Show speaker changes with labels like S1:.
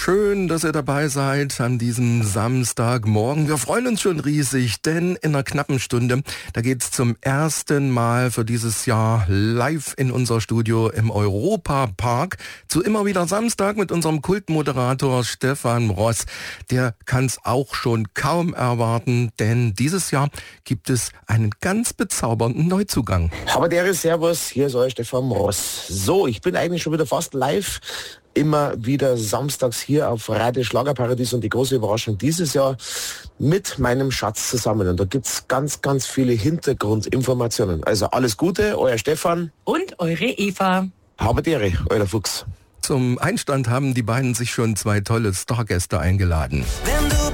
S1: Schön, dass ihr dabei seid an diesem Samstagmorgen. Wir freuen uns schon riesig, denn in einer knappen Stunde, da geht's zum ersten Mal für dieses Jahr live in unser Studio im Europa-Park zu immer wieder Samstag mit unserem Kultmoderator Stefan Ross. Der kann's auch schon kaum erwarten, denn dieses Jahr gibt es einen ganz bezaubernden Neuzugang.
S2: Habadere, Servus, hier ist euer Stefan Ross. So, ich bin eigentlich schon wieder fast live. Immer wieder samstags hier auf Radio Schlagerparadies und die große Überraschung dieses Jahr mit meinem Schatz zusammen. Und da gibt's ganz, ganz viele Hintergrundinformationen. Also alles Gute, euer Stefan.
S3: Und eure Eva.
S2: Habadere, euer Fuchs.
S1: Zum Einstand haben die beiden sich schon 2 tolle Stargäste eingeladen.